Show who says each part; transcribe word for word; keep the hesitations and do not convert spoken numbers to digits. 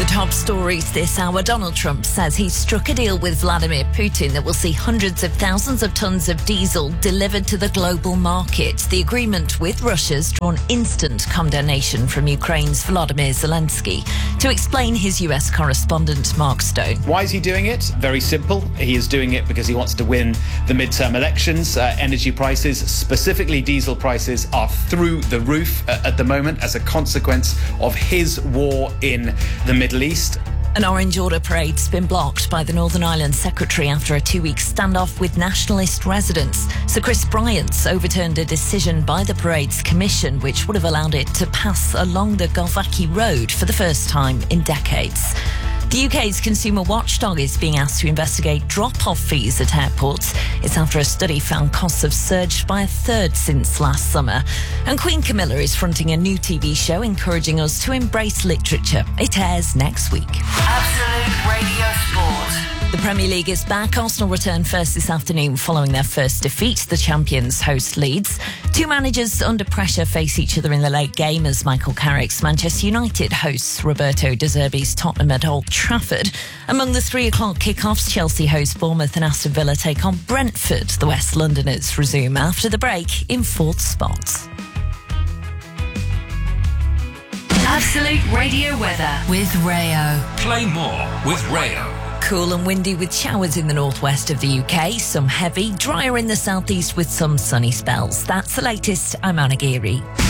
Speaker 1: Top stories this hour. Donald Trump says he's struck a deal with Vladimir Putin that will see hundreds of thousands of tons of diesel delivered to the global market. The agreement with Russia's drawn instant condemnation from Ukraine's Volodymyr Zelensky. To explain, his U S correspondent Mark Stone.
Speaker 2: Why is he doing it? Very simple. He is doing it because he wants to win the midterm elections. Uh, energy prices, specifically diesel prices, are through the roof uh, at the moment as a consequence of his war in the Middle East.
Speaker 1: An Orange Order parade's been blocked by the Northern Ireland Secretary after a two-week standoff with nationalist residents. Sir Chris Bryant's overturned a decision by the parade's commission which would have allowed it to pass along the Galvackie Road for the first time in decades. The U K's consumer watchdog is being asked to investigate drop-off fees at airports. It's after a study found costs have surged by a third since last summer. And Queen Camilla is fronting a new T V show encouraging us to embrace literature. It airs next week.
Speaker 3: Absolute Radio Sport.
Speaker 1: The Premier League is back. Arsenal return first this afternoon following their first defeat. The champions host Leeds. Two managers under pressure face each other in the late game as Michael Carrick's Manchester United hosts Roberto De Zerbi's Tottenham at Old Trafford. Among the three o'clock kickoffs, Chelsea host Bournemouth and Aston Villa take on Brentford. The West Londoners resume after the break in fourth spot.
Speaker 3: Absolute Radio weather with Rayo.
Speaker 4: Play more with Rayo.
Speaker 1: Cool and windy with showers in the northwest of the U K, some heavy, drier in the southeast with some sunny spells. That's the latest. I'm Anna Geary.